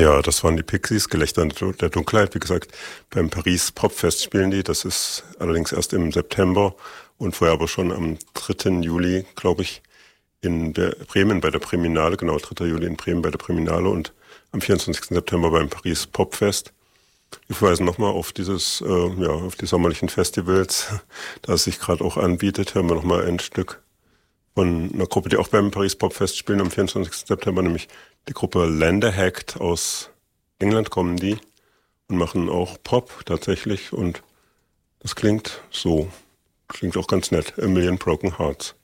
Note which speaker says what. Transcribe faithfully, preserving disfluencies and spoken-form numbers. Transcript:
Speaker 1: Ja, das waren die Pixies, Gelächter der Dunkelheit. Wie gesagt, beim Paris Popfest spielen die. Das ist allerdings erst im September und vorher aber schon am dritten Juli, glaube ich, in der Bremen bei der Priminale. Genau, dritter Juli in Bremen bei der Priminale und am vierundzwanzigsten September beim Paris Popfest. Wir verweisen nochmal auf dieses, äh, ja, auf die sommerlichen Festivals, da es sich gerade auch anbietet. Hören wir nochmal ein Stück von einer Gruppe, die auch beim Paris Popfest spielen am vierundzwanzigsten September, nämlich die Gruppe Landerhacked. Aus England kommen die und machen auch Pop tatsächlich und das klingt so, klingt auch ganz nett. A Million Broken Hearts.